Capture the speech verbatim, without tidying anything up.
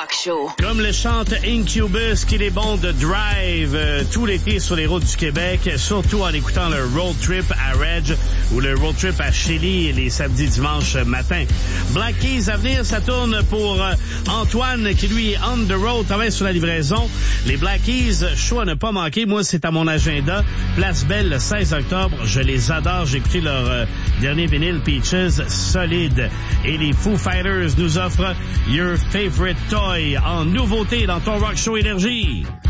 Rock Show. Comme le chante Incubus, qu'il est bon de drive euh, tout l'été sur les routes du Québec, surtout en écoutant le road trip à Reg ou le road trip à Chili les samedis dimanches matin. Black Keys à venir, ça tourne pour euh, Antoine qui lui est on the road, travaille sur la livraison. Les Black Keys, show à ne pas manquer. Moi, c'est à mon agenda. Place Belle le seize octobre. Je les adore. J'ai écouté leur euh, dernier vinyle Peaches, solide. Et les Foo Fighters nous offrent Your Favorite Toy en nouveauté dans ton Rock Show Énergie.